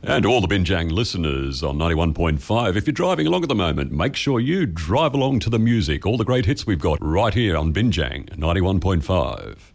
And all the Binjang listeners on 91.5, if you're driving along at the moment, make sure you drive along to the music. All the great hits we've got right here on Binjang 91.5.